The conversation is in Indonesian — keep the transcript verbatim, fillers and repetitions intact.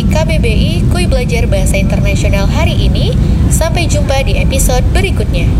edisi K B B I Kuy Belajar Bahasa Internasional hari ini. Sampai jumpa di episode berikutnya.